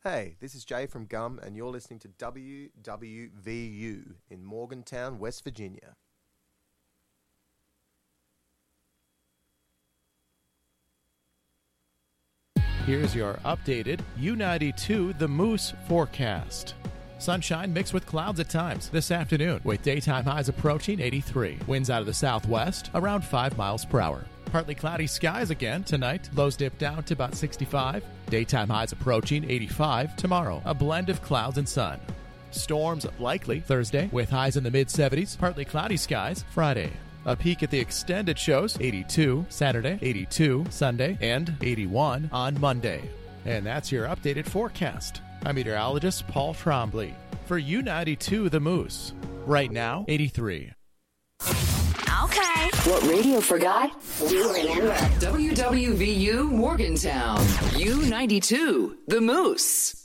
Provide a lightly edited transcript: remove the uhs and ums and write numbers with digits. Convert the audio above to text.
Hey, this is Jay from Gum, and you're listening to WWVU in Morgantown, West Virginia. Here's your updated U92 The Moose forecast. Sunshine mixed with clouds at times this afternoon, with daytime highs approaching 83. Winds out of the southwest around 5 miles per hour. Partly cloudy skies again tonight. Lows dip down to about 65. Daytime highs approaching 85 tomorrow. A blend of clouds and sun. Storms likely Thursday with highs in the mid-70s. Partly cloudy skies Friday. A peek at the extended shows, 82 Saturday, 82 Sunday, and 81 on Monday. And that's your updated forecast. I'm meteorologist Paul Trombley for U92 The Moose. Right now, 83. Okay. What radio forgot, we remember. WWVU Morgantown. U92 The Moose.